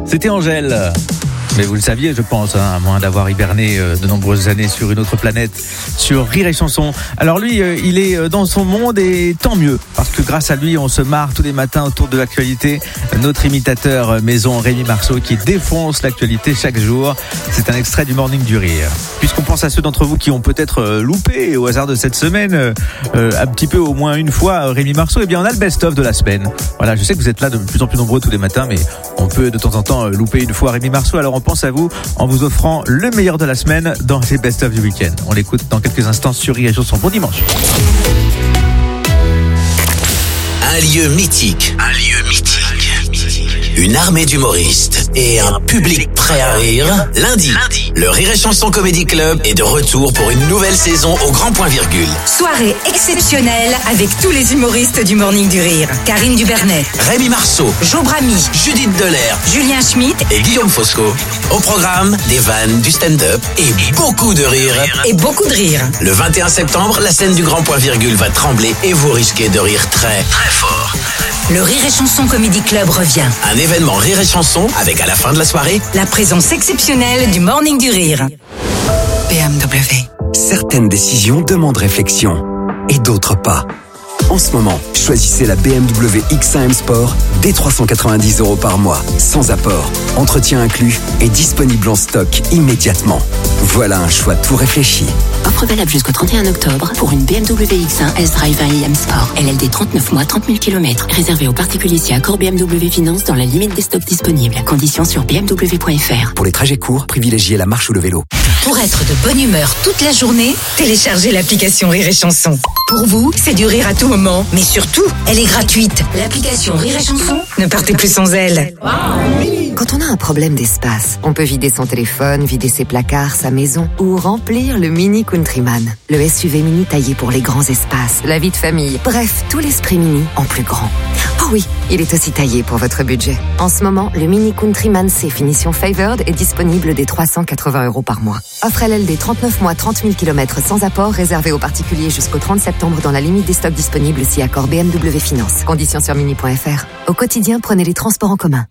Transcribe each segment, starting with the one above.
C'était Angèle. Mais vous le saviez, je pense, à moins d'avoir hiberné de nombreuses années sur une autre planète, sur Rire et Chanson. Alors lui, il est dans son monde et tant mieux, parce que grâce à lui, on se marre tous les matins autour de l'actualité. Notre imitateur maison, Rémi Marceau, qui défonce l'actualité chaque jour. C'est un extrait du Morning du Rire. Puisqu'on pense à ceux d'entre vous qui ont peut-être loupé au hasard de cette semaine, un petit peu au moins une fois, Rémi Marceau, eh bien on a le best-of de la semaine. Voilà, je sais que vous êtes là de plus en plus nombreux tous les matins, mais on peut de temps en temps louper une fois Rémi Marceau. Alors on pense à vous en vous offrant le meilleur de la semaine dans les best-of du week-end. On l'écoute dans quelques instants sur Rire et Chanson. Bon dimanche. Un lieu mythique. Une armée d'humoristes et un public prêt à rire. Lundi, le Rire et Chanson Comedy Club est de retour pour une nouvelle saison au Grand Point Virgule. Soirée exceptionnelle avec tous les humoristes du Morning du Rire. Karine Dubernet, Rémi Marceau, Jo Bramy, Judith Delair, Julien Schmitt et Guillaume Fosco. Au programme, des vannes, du stand-up et beaucoup de rire. et beaucoup de rire. Le 21 septembre, la scène du Grand Point Virgule va trembler et vous risquez de rire très, très fort. Le Rire et Chanson Comedy Club revient. Un événement Rire et Chanson avec à la fin de la soirée La présence exceptionnelle du Morning du Rire. BMW. Certaines décisions demandent réflexion et d'autres pas. En ce moment, choisissez la BMW X1 M Sport dès 390 € par mois, sans apport, entretien inclus et disponible en stock immédiatement. Voilà un choix tout réfléchi. Offre valable jusqu'au 31 octobre pour une BMW X1 S-Drive 1 IM Sport. LLD 39 mois, 30 000 km. Réservé aux particuliers si accord BMW Finance dans la limite des stocks disponibles. Conditions sur bmw.fr. Pour les trajets courts, privilégiez la marche ou le vélo. Pour être de bonne humeur toute la journée, téléchargez l'application Rire et Chanson. Pour vous, c'est du rire à tout moment. Mais surtout, elle est gratuite. L'application Rire et Chanson, ne partez plus sans elle. Quand on a un problème d'espace, on peut vider son téléphone, vider ses placards, sa maison ou remplir le Mini Countryman. Le SUV mini taillé pour les grands espaces, la vie de famille. Bref, tout l'esprit mini en plus grand. Oh oui, il est aussi taillé pour votre budget. En ce moment, le Mini Countryman C finition Favored est disponible dès 380 € par mois. Offre LLD 39 mois, 30 000 km sans apport, réservé aux particuliers jusqu'au 30 septembre dans la limite des stocks disponibles si accord BMW Finance. Conditions sur mini.fr. Au quotidien, prenez les transports en commun.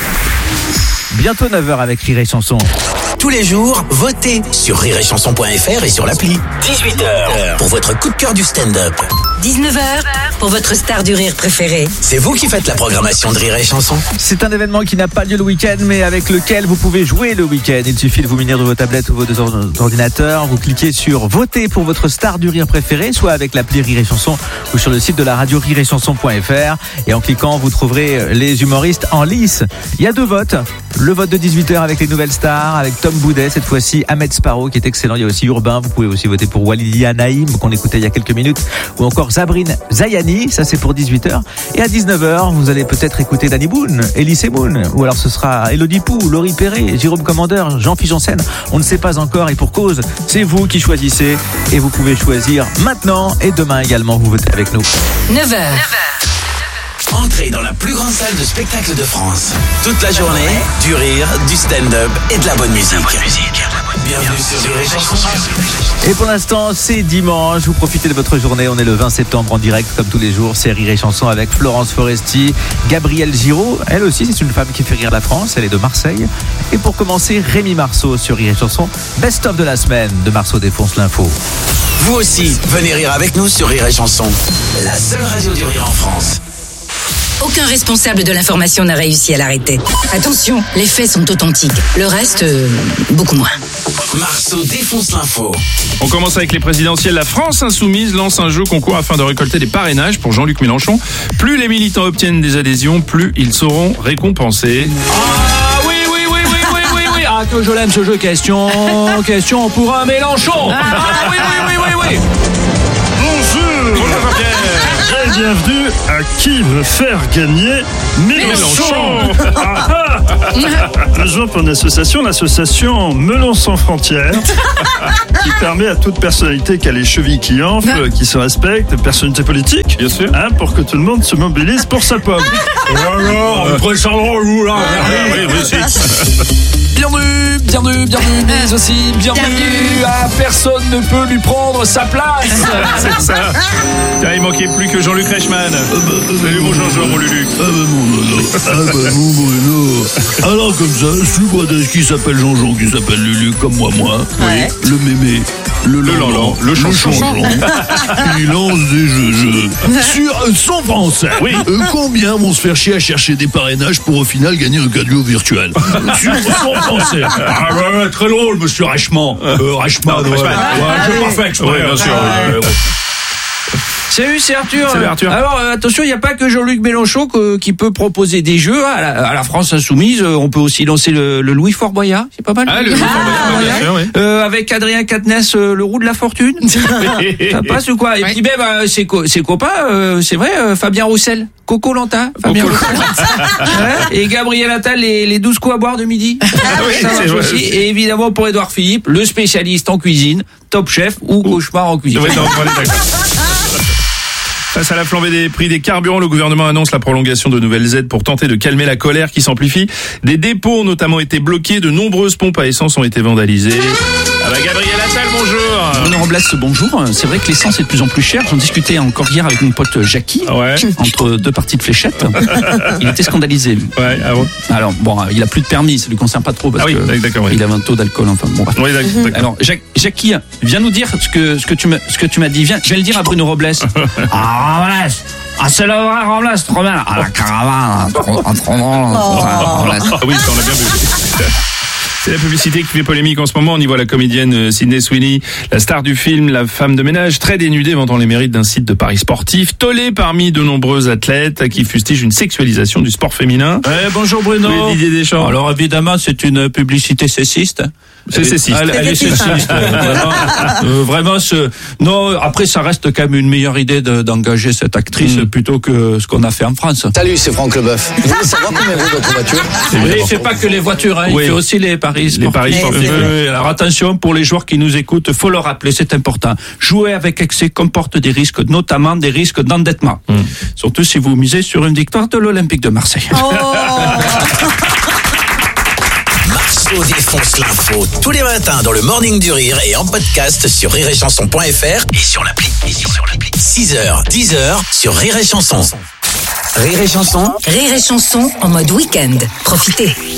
Bientôt 9h avec Rire et Chanson. tous les jours, votez sur rireetchanson.fr et sur l'appli. 18h pour votre coup de cœur du stand-up. 19h pour votre star du rire préféré. C'est vous qui faites la programmation de Rire et Chanson. C'est un événement qui n'a pas lieu le week-end, mais avec lequel vous pouvez jouer le week-end. Il suffit de vous munir de vos tablettes ou vos ordinateurs. Vous cliquez sur voter pour votre star du rire préféré, soit avec l'appli Rire et Chanson ou sur le site de la radio rireetchanson.fr. Et en cliquant, vous trouverez les humoristes en lice. Il y a 2 votes. Le vote de 18h avec les nouvelles stars, avec Tom Boudet, cette fois-ci Ahmed Sparrow qui est excellent. Il y a aussi Urbain. Vous pouvez aussi voter pour Walidia Naïm qu'on écoutait il y a quelques minutes, ou encore Zabrine Zayani, ça c'est pour 18h. Et à 19h, vous allez peut-être écouter Danny Boone, Elise Moon, ou alors ce sera Elodie Pou, Laurie Perret, Jérôme Commandeur, Jean-Philippe Janssen. On ne sait pas encore et pour cause, c'est vous qui choisissez et vous pouvez choisir maintenant et demain également, vous votez avec nous. 9h. Entrez dans la plus grande salle de spectacle de France. Toute la journée, du rire, du stand-up et de la bonne musique. Bienvenue sur Rire et Chanson. Et pour l'instant, c'est dimanche. Vous profitez de votre journée. On est le 20 septembre en direct, comme tous les jours. C'est Rire et Chanson avec Florence Foresti, Gabrielle Giraud. Elle aussi, c'est une femme qui fait rire la France. Elle est de Marseille. Et pour commencer, Rémi Marceau sur Rire et Chanson. Best-of de la semaine de Marceau défonce l'info. Vous aussi, venez rire avec nous sur Rire et Chanson. La seule radio du rire en France. Aucun responsable de l'information n'a réussi à l'arrêter. Attention, les faits sont authentiques. Le reste, beaucoup moins. Marceau défonce l'info. On commence avec les présidentielles. La France Insoumise lance un jeu concours afin de récolter des parrainages pour Jean-Luc Mélenchon. Plus les militants obtiennent des adhésions, plus ils seront récompensés. Ah oui. Ah que je l'aime ce jeu. Question pour un Mélenchon. Ah oui. Bonjour Jean-Pierre. Et bienvenue à Qui veut faire gagner Mélenchon. Je joue pour une association, l'association Melon sans frontières, qui permet à toute personnalité qui a les chevilles qui enflent, qui se respecte, personnalité politique, bien sûr, pour que tout le monde se mobilise pour sa pomme. Bienvenue bienvenue, mais aussi bienvenue à personne ne peut lui prendre sa place. C'est ça. Tiens, il manquait plus que Jean-Luc Reichmann. Salut mon Jean-Jean, mon Luluc. Mon Bruno. Alors comme ça, je suis modeste qui s'appelle Jean-Jean, qui s'appelle Luluc, comme moi. Ouais. Le mémé, le lanlan, le chanchon. Il lance des jeux. Sur son français. Oui. Combien vont se faire chier à chercher des parrainages pour au final gagner un cadeau virtuel? Sur son français. Très drôle, monsieur Reichmann. Reichmann, ouais. Je pas fait exprès. Ouais, bien sûr. Salut, c'est Arthur. Salut, Arthur. Alors attention, il n'y a pas que Jean-Luc Mélenchon qui peut proposer des jeux à la France insoumise. On peut aussi lancer le Louis Fort Boyard, c'est pas mal. Ah, le Louis Fort Boyard, bien sûr, oui. Avec Adrien Quatennens, le roux de la fortune. Ça passe ou quoi? Et puis même ses copains, c'est vrai, Fabien Roussel, Coco Lanta, Fabien Roussel. Et Gabriel Attal, les 12 coups à boire de midi. Ça marche aussi. Et évidemment pour Édouard Philippe, le spécialiste en cuisine, Top Chef ou Cauchemar en cuisine. Ouais, non, on est d'accord. Face à la flambée des prix des carburants, le gouvernement annonce la prolongation de nouvelles aides pour tenter de calmer la colère qui s'amplifie. Des dépôts ont notamment été bloqués, de nombreuses pompes à essence ont été vandalisées. Ah bah Gabriel Attal, bonjour. Bruno Robles, bonjour. C'est vrai que l'essence est de plus en plus chère. J'en discutais encore hier avec mon pote Jackie, entre deux parties de fléchettes. Il était scandalisé. Ouais, ah bon. Alors bon, il a plus de permis, ça lui concerne pas trop parce que il avait un taux d'alcool. Enfin bon. Oui, d'accord. Alors Jackie, viens nous dire ce que tu m'as dit. Je vais le dire à Bruno Robles. Robles. C'est le vrai Robles, trop bien. La caravane, trop drôle. Oui, ça on a bien vu. C'est la publicité qui fait polémique en ce moment. On y voit la comédienne Sydney Sweeney, la star du film, la femme de ménage, très dénudée, vantant les mérites d'un site de paris sportif, tollée parmi de nombreux athlètes qui fustigent une sexualisation du sport féminin. Bonjour Bruno. Oui, Didier Deschamps. Alors évidemment, c'est une publicité sexiste. C'est sexiste. Elle est sexiste. Vraiment, non, après, ça reste quand même une meilleure idée d'engager cette actrice plutôt que ce qu'on a fait en France. Salut, c'est Franck Leboeuf. Vous voulez savoir combien vaut votre voiture? Il fait pas que les voitures, il fait aussi les paris sportifs. Les paris sportifs. Alors attention, pour les joueurs qui nous écoutent, faut le rappeler, c'est important. Jouer avec excès comporte des risques, notamment des risques d'endettement. Surtout si vous misez sur une victoire de l'Olympique de Marseille. Marceau défonce l'info tous les matins dans le Morning du Rire et en podcast sur rireetchanson.fr et sur l'appli. 6h, 10h sur Rire et Chanson. Rire et Chanson en mode week-end. Profitez.